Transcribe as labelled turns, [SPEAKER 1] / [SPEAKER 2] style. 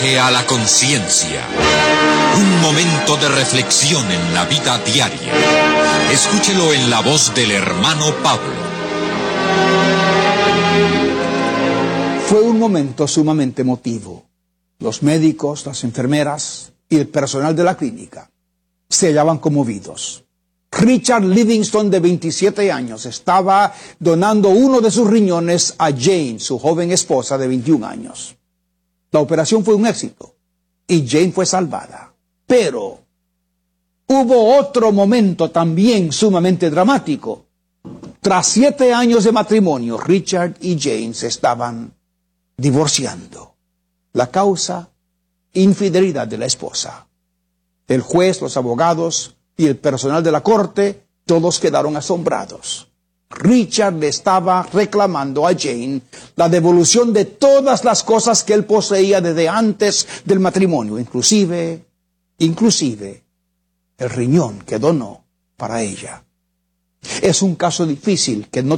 [SPEAKER 1] A la conciencia. Un momento de reflexión en la vida diaria. Escúchelo en la voz del hermano Pablo.
[SPEAKER 2] Fue un momento sumamente emotivo. Los médicos, las enfermeras y el personal de la clínica se hallaban conmovidos. Richard Livingston, de 27 años, estaba donando uno de sus riñones a Jane, su joven esposa de 21 años. La operación fue un éxito y Jane fue salvada. Pero hubo otro momento también sumamente dramático. Tras 7 años de matrimonio, Richard y Jane se estaban divorciando. La causa, infidelidad de la esposa. El juez, los abogados y el personal de la corte, todos quedaron asombrados. Richard le estaba reclamando a Jane la devolución de todas las cosas que él poseía desde antes del matrimonio, inclusive el riñón que donó para ella. Es un caso difícil que no